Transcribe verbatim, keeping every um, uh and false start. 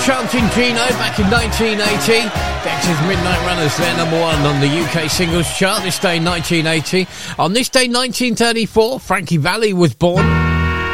Enchanting Gino back in nineteen eighty. Dexter's Midnight Runners, their number one on the U K singles chart this day nineteen eighty. On this day nineteen thirty-four, Frankie Valli was born.